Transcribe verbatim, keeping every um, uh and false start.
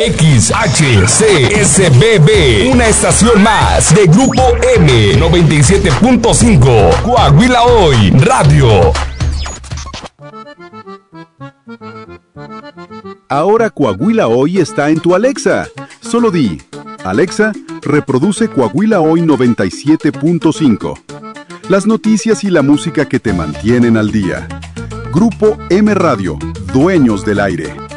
X H C S B B, una estación más de Grupo M noventa y siete punto cinco, Coahuila Hoy Radio. Ahora Coahuila Hoy está en tu Alexa. Solo di, Alexa, reproduce Coahuila Hoy noventa y siete punto cinco. Las noticias y la música que te mantienen al día. Grupo M Radio, dueños del aire.